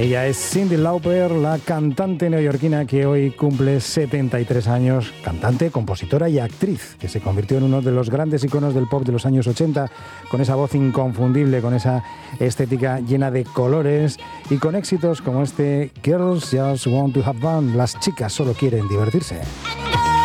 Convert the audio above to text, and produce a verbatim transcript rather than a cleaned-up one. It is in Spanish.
Ella es Cyndi Lauper, la cantante neoyorquina que hoy cumple setenta y tres años, cantante, compositora y actriz, que se convirtió en uno de los grandes iconos del pop de los años ochenta, con esa voz inconfundible, con esa estética llena de colores y con éxitos como este Girls Just Want to Have Fun, las chicas solo quieren divertirse.